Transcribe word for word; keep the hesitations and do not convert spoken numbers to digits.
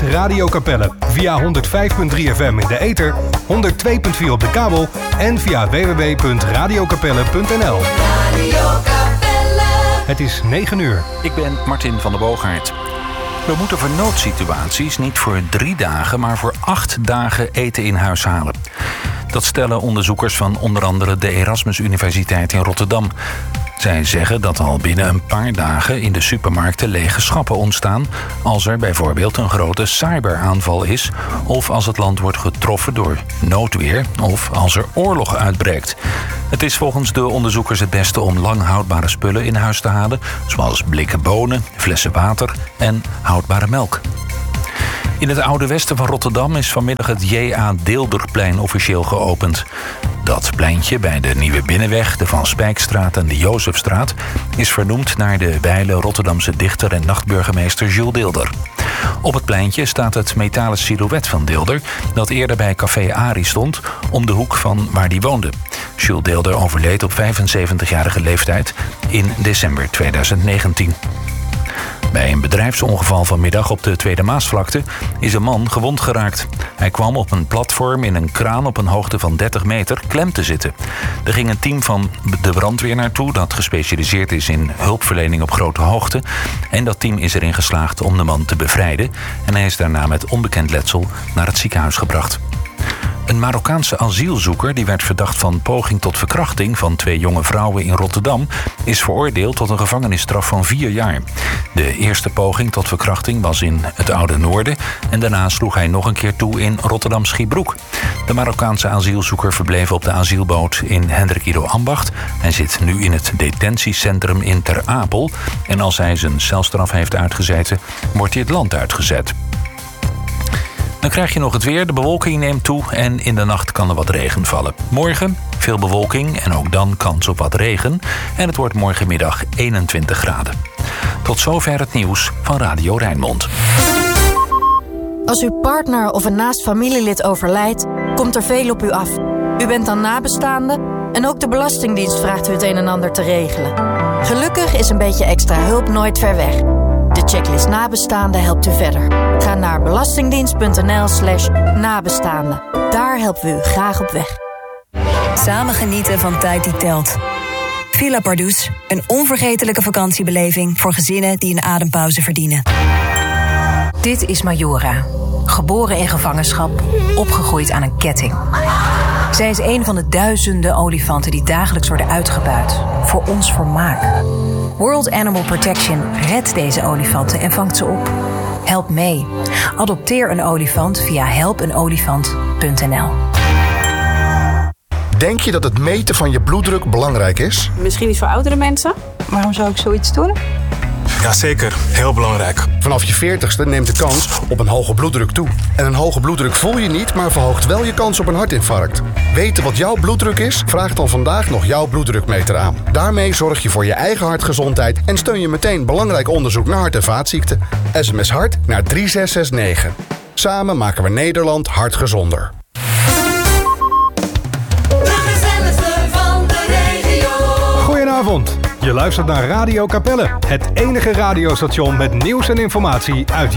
Radio Capelle. Via honderd vijf komma drie F M in de ether, honderd twee komma vier op de kabel en via w w w punt radio capelle punt n l. Radio Capelle. Het is negen uur. Ik ben Martin van der Boogaard. We moeten voor noodsituaties niet voor drie dagen, maar voor acht dagen eten in huis halen. Dat stellen onderzoekers van onder andere de Erasmus Universiteit in Rotterdam. Zij zeggen dat al binnen een paar dagen in de supermarkten lege schappen ontstaan als er bijvoorbeeld een grote cyberaanval is, of als het land wordt getroffen door noodweer, of als er oorlog uitbreekt. Het is volgens de onderzoekers het beste om lang houdbare spullen in huis te halen, zoals blikken bonen, flessen water en houdbare melk. In het oude westen van Rotterdam is vanmiddag het J A Deelderplein officieel geopend. Dat pleintje bij de Nieuwe Binnenweg, de Van Spijkstraat en de Jozefstraat is vernoemd naar de wijle Rotterdamse dichter en nachtburgemeester Jules Deelder. Op het pleintje staat het metalen silhouet van Deelder, dat eerder bij Café Arie stond, om de hoek van waar hij woonde. Jules Deelder overleed op vijfenzeventigjarige leeftijd in december tweeduizend negentien. Bij een bedrijfsongeval vanmiddag op de Tweede Maasvlakte is een man gewond geraakt. Hij kwam op een platform in een kraan op een hoogte van dertig meter klem te zitten. Er ging een team van de brandweer naartoe dat gespecialiseerd is in hulpverlening op grote hoogte. En dat team is erin geslaagd om de man te bevrijden. En hij is daarna met onbekend letsel naar het ziekenhuis gebracht. Een Marokkaanse asielzoeker die werd verdacht van poging tot verkrachting van twee jonge vrouwen in Rotterdam is veroordeeld tot een gevangenisstraf van vier jaar. De eerste poging tot verkrachting was in het Oude Noorden en daarna sloeg hij nog een keer toe in Rotterdam-Schiebroek. De Marokkaanse asielzoeker verbleef op de asielboot in Hendrik Ido Ambacht en zit nu in het detentiecentrum in Ter Apel. En als hij zijn celstraf heeft uitgezeten, wordt hij het land uitgezet. Dan krijg je nog het weer. De bewolking neemt toe en in de nacht kan er wat regen vallen. Morgen veel bewolking en ook dan kans op wat regen. En het wordt morgenmiddag eenentwintig graden. Tot zover het nieuws van Radio Rijnmond. Als uw partner of een naast familielid overlijdt, komt er veel op u af. U bent dan nabestaande en ook de Belastingdienst vraagt u het een en ander te regelen. Gelukkig is een beetje extra hulp nooit ver weg. De checklist nabestaanden helpt u verder. Ga naar belastingdienst.nl slash nabestaanden. Daar helpen we u graag op weg. Samen genieten van tijd die telt. Villa Pardoes, een onvergetelijke vakantiebeleving voor gezinnen die een adempauze verdienen. Dit is Majora. Geboren in gevangenschap, opgegroeid aan een ketting. Zij is een van de duizenden olifanten die dagelijks worden uitgebuit. Voor ons vermaak. World Animal Protection redt deze olifanten en vangt ze op. Help mee. Adopteer een olifant via help een olifant punt n l. Denk je dat het meten van je bloeddruk belangrijk is? Misschien niet voor oudere mensen. Waarom zou ik zoiets doen? Jazeker, heel belangrijk. Vanaf je veertigste neemt de kans op een hoge bloeddruk toe. En een hoge bloeddruk voel je niet, maar verhoogt wel je kans op een hartinfarct. Weten wat jouw bloeddruk is? Vraag dan vandaag nog jouw bloeddrukmeter aan. Daarmee zorg je voor je eigen hartgezondheid en steun je meteen belangrijk onderzoek naar hart- en vaatziekten. S M S hart naar drie zes zes negen. Samen maken we Nederland hartgezonder. Goedenavond. Je luistert naar Radio Capelle, het enige radiostation met nieuws en informatie uit